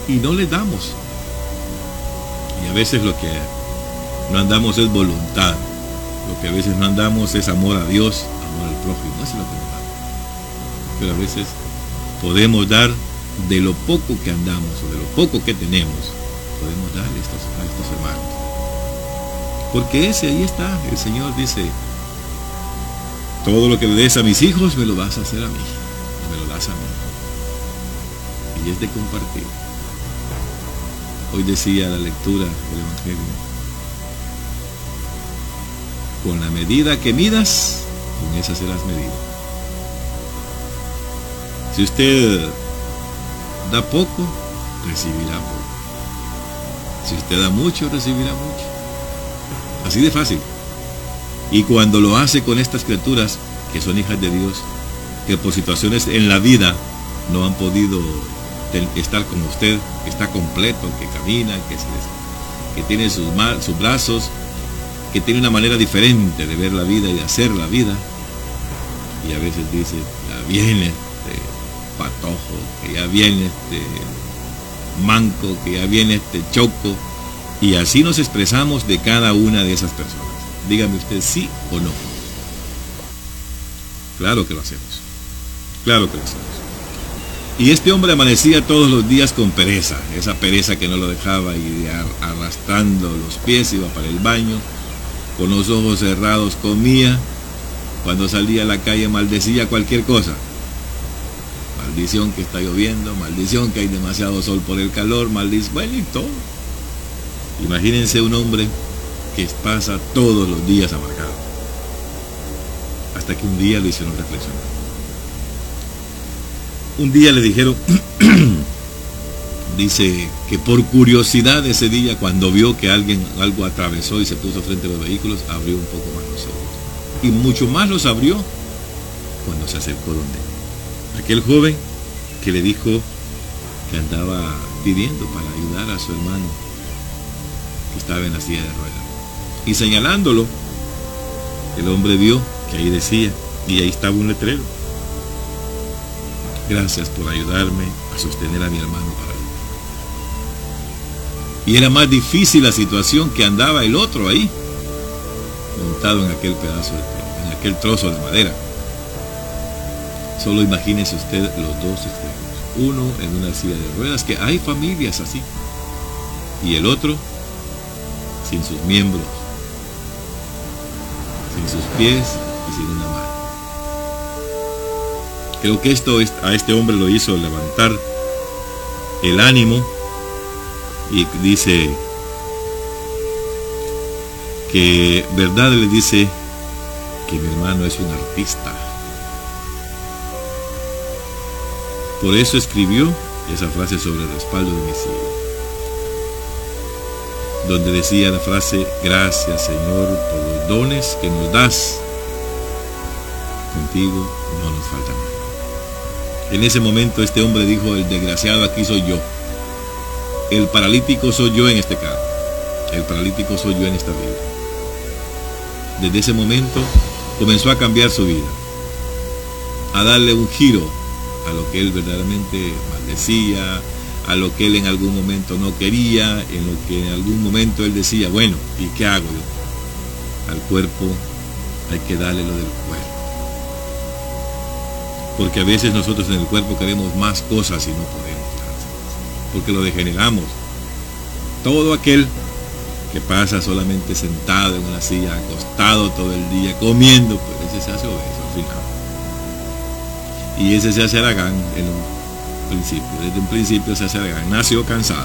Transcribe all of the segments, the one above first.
y no les damos. Y a veces lo que no andamos es voluntad. Lo que a veces no andamos es amor a Dios, amor al prójimo. Eso es lo que nos damos. Pero a veces podemos dar de lo poco que andamos o de lo poco que tenemos. Podemos darle a estos hermanos. Porque ahí está. El Señor dice: todo lo que le des a mis hijos me lo vas a hacer a mí. Me lo das a mí. Y es de compartir. Hoy decía la lectura del Evangelio: con la medida que midas, con esa serás medido. Si usted da poco, recibirá poco. Si usted da mucho, recibirá mucho. Así de fácil. Y cuando lo hace con estas criaturas que son hijas de Dios, que por situaciones en la vida no han podido estar como usted, que está completo, que camina, que tiene sus brazos, que tiene una manera diferente de ver la vida y de hacer la vida, y a veces dice: ya viene este patojo, que ya viene este manco, que ya viene este choco, y así nos expresamos de cada una de esas personas. Dígame usted sí o no. Claro que lo hacemos. Claro que lo hacemos. Y este hombre amanecía todos los días con pereza, esa pereza que no lo dejaba ir arrastrando los pies, iba para el baño, con los ojos cerrados comía, cuando salía a la calle maldecía cualquier cosa. Maldición que está lloviendo, maldición que hay demasiado sol por el calor, maldición, bueno, y todo. Imagínense un hombre que pasa todos los días amargado. Hasta que un día lo hicieron reflexionar. Un día le dijeron, dice que por curiosidad ese día, cuando vio que algo atravesó y se puso frente a los vehículos, abrió un poco más los ojos. Y mucho más los abrió cuando se acercó donde aquel joven que le dijo que andaba pidiendo para ayudar a su hermano que estaba en la silla de ruedas. Y señalándolo, el hombre vio que ahí decía, y ahí estaba un letrero: gracias por ayudarme a sostener a mi hermano para vivir. Y era más difícil la situación que andaba el otro ahí, montado en aquel pedazo en aquel trozo de madera. Solo imagínese usted los dos extremos. Uno en una silla de ruedas, que hay familias así, y el otro sin sus miembros, sin sus pies y sin una mano. Creo que esto a este hombre lo hizo levantar el ánimo, y dice que verdad le dice que mi hermano es un artista. Por eso escribió esa frase sobre el respaldo de mi silla, donde decía la frase: gracias, Señor, por los dones que nos das. Contigo no nos falta nada. En ese momento este hombre dijo: el desgraciado aquí soy yo. El paralítico soy yo en este carro. El paralítico soy yo en esta vida. Desde ese momento comenzó a cambiar su vida, a darle un giro a lo que él verdaderamente maldecía, a lo que él en algún momento no quería, en lo que en algún momento él decía: bueno, ¿y qué hago yo? Al cuerpo hay que darle lo del cuerpo. Porque a veces nosotros en el cuerpo queremos más cosas y no podemos, porque lo degeneramos. Todo aquel que pasa solamente sentado en una silla, acostado todo el día, comiendo, pues ese se hace obeso al final. Y ese se hace haragán en un principio. Desde un principio se hace haragán, nació cansado.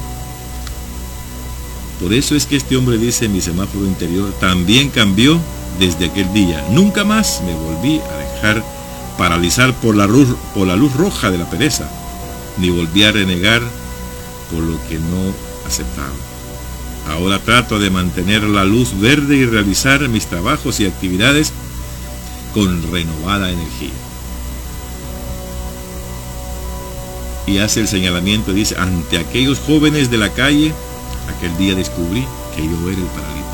Por eso es que este hombre dice: mi semáforo interior también cambió desde aquel día. Nunca más me volví a dejar paralizar por la luz roja de la pereza, ni volví a renegar por lo que no aceptaba. Ahora trato de mantener la luz verde y realizar mis trabajos y actividades con renovada energía. Y hace el señalamiento, dice: ante aquellos jóvenes de la calle, aquel día descubrí que yo era el paralítico.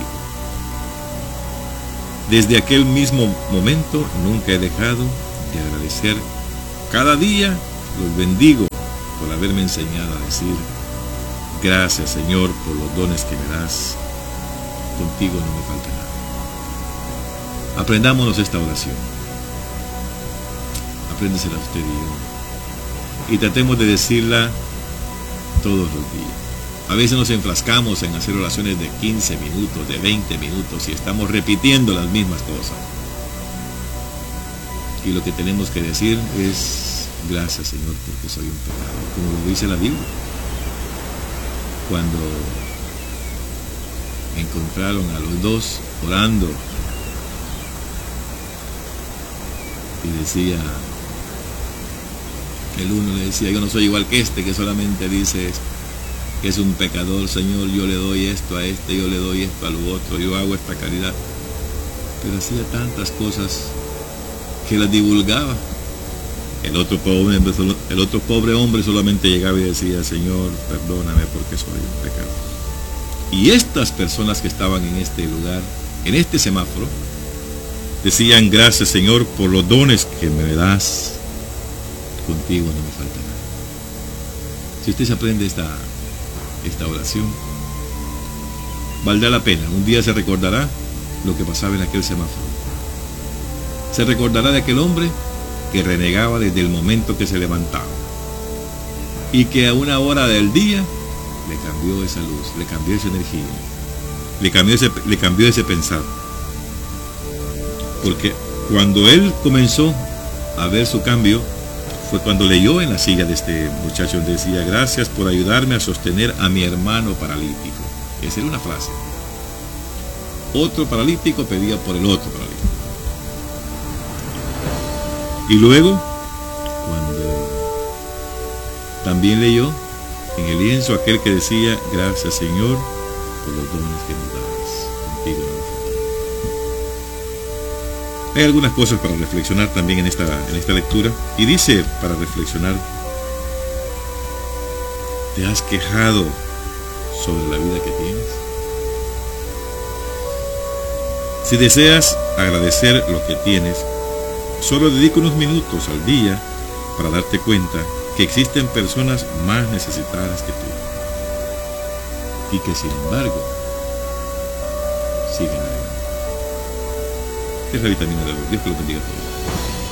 Desde aquel mismo momento nunca he dejado de agradecer. Cada día los bendigo por haberme enseñado a decir: gracias, Señor, por los dones que me das. Contigo no me falta nada. Aprendámonos esta oración. Apréndesela usted y yo. Y tratemos de decirla todos los días. A veces nos enfrascamos en hacer oraciones de 15 minutos, de 20 minutos, y estamos repitiendo las mismas cosas. Y lo que tenemos que decir es: gracias, Señor, porque soy un pecador, como lo dice la Biblia. Cuando encontraron a los dos orando, y decía, el uno le decía: yo no soy igual que este, que solamente dice que es un pecador, Señor, yo le doy esto a este, yo le doy esto a lo otro, yo hago esta caridad. Pero hacía tantas cosas que las divulgaba. El otro pobre hombre solamente llegaba y decía: Señor, perdóname porque soy un pecador. Y estas personas que estaban en este lugar, en este semáforo, decían: gracias, Señor, por los dones que me das. Contigo no me falta nada. Si usted se aprende esta oración, valdrá la pena. Un día se recordará lo que pasaba en aquel semáforo. Se recordará de aquel hombre que renegaba desde el momento que se levantaba, y que a una hora del día le cambió esa luz, le cambió esa energía, le cambió ese pensar. Porque cuando él comenzó a ver su cambio, fue cuando leyó en la silla de este muchacho donde decía: gracias por ayudarme a sostener a mi hermano paralítico. Esa era una frase. Otro paralítico pedía por el otro paralítico. Y luego, cuando también leyó en el lienzo aquel que decía: gracias, Señor, por los dones que nos das. Contigo no me falta. Hay algunas cosas para reflexionar también en esta lectura. Y dice, para reflexionar: ¿te has quejado sobre la vida que tienes? Si deseas agradecer lo que tienes, solo dedica unos minutos al día para darte cuenta que existen personas más necesitadas que tú, y que sin embargo siguen adelante. Es la vitamina de Dios. Dios que lo bendiga a todos.